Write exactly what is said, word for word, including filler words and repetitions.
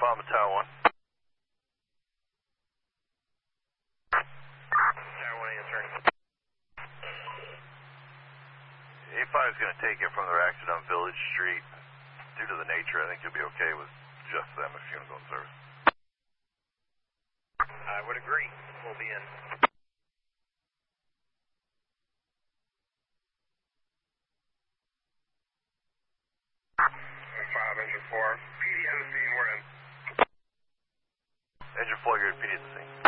Mama Tower one. Tower one answering. A five is going to take it from their accident on Village Street. Due to the nature, I think you'll be okay with just them if you want to go in service. I would agree. We'll be in. five, engine four. P D at the scene, we're in. Engine four, you're at P D at the scene.